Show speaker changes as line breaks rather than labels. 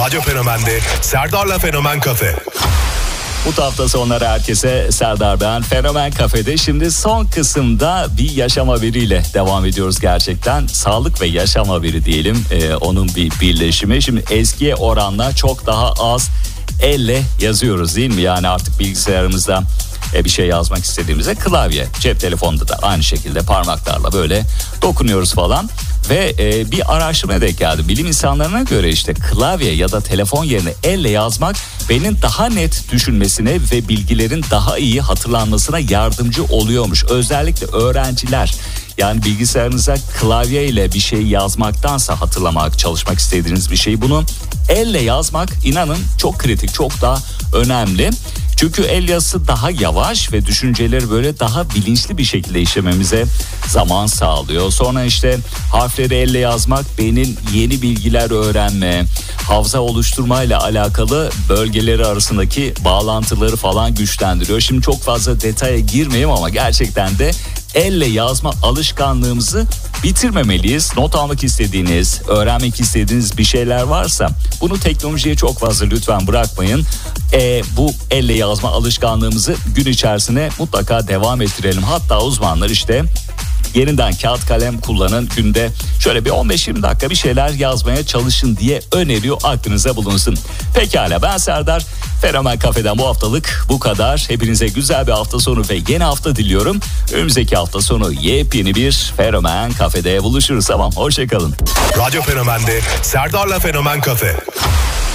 Radyo Fenomen'de Serdar'la Fenomen Kafe.
Bu hafta sonları herkese Serdar ben. Fenomen Kafe'de şimdi son kısımda bir yaşam haberiyle devam ediyoruz gerçekten. Sağlık ve yaşam haberi diyelim. Onun bir birleşimi. Şimdi eskiye oranla çok daha az elle yazıyoruz değil mi? Yani artık bilgisayarımızda bir şey yazmak istediğimizde klavye, cep telefonunda da aynı şekilde parmaklarla böyle dokunuyoruz falan. Ve bir araştırmaya denk geldim. Bilim insanlarına göre işte klavye ya da telefon yerine elle yazmak beynin daha net düşünmesine ve bilgilerin daha iyi hatırlanmasına yardımcı oluyormuş. Özellikle öğrenciler, yani bilgisayarınıza klavye ile bir şey yazmaktansa hatırlamak, çalışmak istediğiniz bir şeyi, bunu elle yazmak inanın çok kritik, çok daha önemli. Çünkü el yazısı daha yavaş ve düşünceleri böyle daha bilinçli bir şekilde işlememize zaman sağlıyor. Sonra işte harfleri elle yazmak beynin yeni bilgiler öğrenme, hafıza oluşturmayla alakalı bölgeleri arasındaki bağlantıları falan güçlendiriyor. Şimdi çok fazla detaya girmeyeyim ama gerçekten de elle yazma alışkanlığımızı bitirmemeliyiz. Not almak istediğiniz, öğrenmek istediğiniz bir şeyler varsa bunu teknolojiye çok fazla lütfen bırakmayın. Bu elle yazma alışkanlığımızı gün içerisine mutlaka devam ettirelim. Hatta uzmanlar işte yeniden kağıt kalem kullanın, günde şöyle bir 15-20 dakika bir şeyler yazmaya çalışın diye öneriyor, aklınıza bulunsun. Pekala, ben Serdar. Fenomen Kafe'den bu haftalık bu kadar. Hepinize güzel bir hafta sonu ve yeni hafta diliyorum. Önümüzdeki hafta sonu yepyeni bir Fenomen Kafe'de buluşuruz. Tamam, hoşçakalın.
Radyo Fenomen'de Serdar'la Fenomen Kafe.